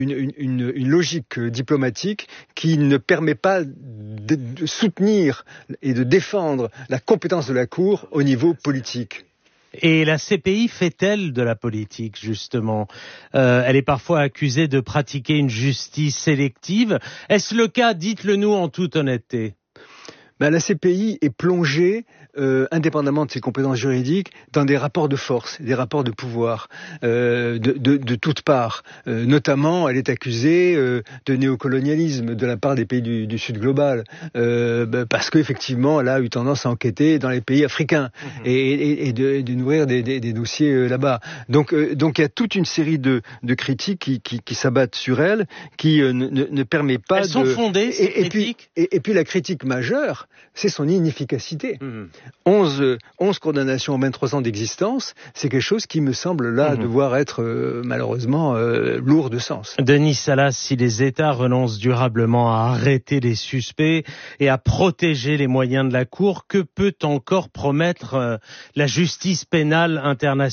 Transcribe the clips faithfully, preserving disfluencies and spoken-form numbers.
Une, une, une, une logique diplomatique qui ne permet pas de, de soutenir et de défendre la compétence de la Cour au niveau politique. Et la C P I fait-elle de la politique, justement ? euh, Elle est parfois accusée de pratiquer une justice sélective. Est-ce le cas ? Dites-le nous en toute honnêteté. Ben, la C P I est plongée, euh, indépendamment de ses compétences juridiques, dans des rapports de force, des rapports de pouvoir, euh, de, de, de toutes parts. Euh, notamment, elle est accusée euh, de néocolonialisme de la part des pays du, du Sud global, euh, ben, parce qu'effectivement, elle a eu tendance à enquêter dans les pays africains mmh. et, et, et, de, et de nourrir des, des, des dossiers euh, là-bas. Donc, euh, donc, il y a toute une série de, de critiques qui, qui, qui s'abattent sur elle, qui euh, ne, ne permet pas Elles de... sont fondées, ces et, critiques ? et puis, et, et puis, la critique majeure, c'est son inefficacité. Mmh. onze, onze condamnations en vingt-trois ans d'existence, c'est quelque chose qui me semble là mmh. devoir être euh, malheureusement euh, lourd de sens. Denis Salas, si les États renoncent durablement à arrêter les suspects et à protéger les moyens de la Cour, que peut encore promettre euh, la justice pénale internationale ?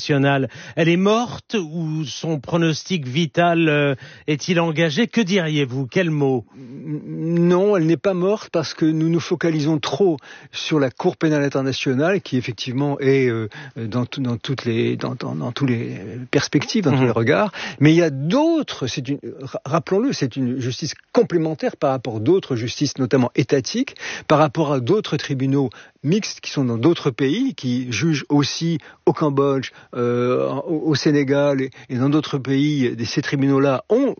Elle est morte ou son pronostic vital euh, est-il engagé ? Que diriez-vous ? Quel mot ? Non, elle n'est pas morte parce que nous nous focalisons trop sur la Cour pénale internationale qui effectivement est euh, dans, tout, dans toutes les dans, dans, dans tous les perspectives, dans mmh. tous les regards. Mais il y a d'autres. C'est une, rappelons-le, c'est une justice complémentaire par rapport à d'autres justices, notamment étatiques, par rapport à d'autres tribunaux mixtes qui sont dans d'autres pays, qui jugent aussi au Cambodge, euh, au, au Sénégal et, et dans d'autres pays. Ces tribunaux-là ont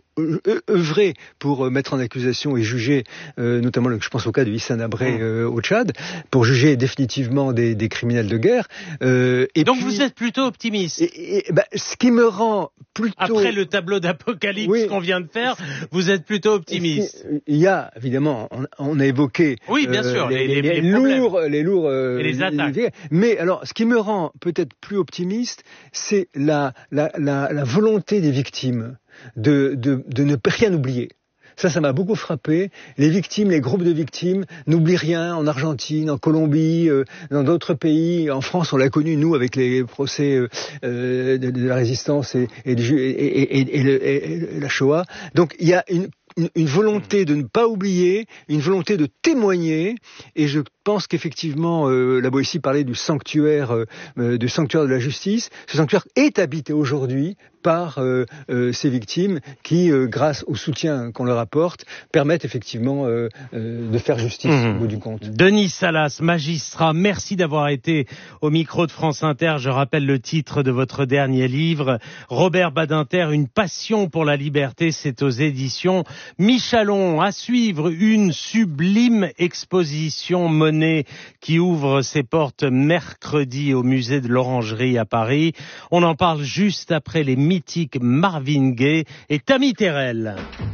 œuvré pour mettre en accusation et juger, euh, notamment, je pense au cas de Hissène Habré mmh. euh, au Tchad, pour juger définitivement des, des criminels de guerre. Euh, et Donc puis, vous êtes plutôt optimiste. Et, et, bah, ce qui me rend plutôt... Après le tableau d'apocalypse oui. qu'on vient de faire, vous êtes plutôt optimiste. Il y a, évidemment, on, on a évoqué... Oui, bien euh, sûr, les, les, les, les, les lourds... Les lourds euh, et les attaques. Les, mais alors, ce qui me rend peut-être plus optimiste, c'est la, la, la, la volonté des victimes de, de, de ne rien oublier. Ça, ça m'a beaucoup frappé. Les victimes, les groupes de victimes n'oublient rien en Argentine, en Colombie, euh, dans d'autres pays. En France, on l'a connu, nous, avec les procès euh, de, de la résistance et, et, et, et, et, et, et la Shoah. Donc, il y a une Une, une volonté de ne pas oublier, une volonté de témoigner, et je pense qu'effectivement, euh, la Boétie parlait du sanctuaire, euh, du sanctuaire de la justice. Ce sanctuaire est habité aujourd'hui par euh, euh, ces victimes qui, euh, grâce au soutien qu'on leur apporte, permettent effectivement euh, euh, de faire justice mmh. au bout du compte. Denis Salas, magistrat, merci d'avoir été au micro de France Inter. Je rappelle le titre de votre dernier livre, Robert Badinter, Une passion pour la liberté, c'est aux éditions Michalon. À suivre, une sublime exposition Monet qui ouvre ses portes mercredi au musée de l'Orangerie à Paris. On en parle juste après les mythiques Marvin Gaye et Tammy Terrell.